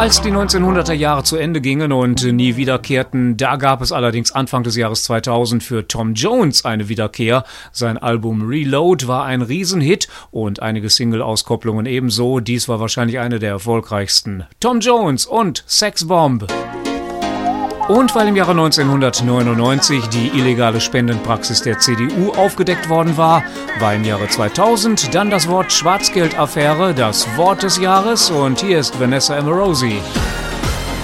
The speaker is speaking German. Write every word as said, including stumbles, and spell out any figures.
Als die neunzehnhunderter Jahre zu Ende gingen und nie wiederkehrten, da gab es allerdings Anfang des Jahres zweitausend für Tom Jones eine Wiederkehr. Sein Album Reload war ein Riesenhit und einige Single-Auskopplungen ebenso. Dies war wahrscheinlich eine der erfolgreichsten. Tom Jones und Sex Bomb. Und weil im Jahre neunzehnhundertneunundneunzig die illegale Spendenpraxis der C D U aufgedeckt worden war, war im Jahre zweitausend dann das Wort Schwarzgeldaffäre das Wort des Jahres und hier ist Vanessa Amorosi.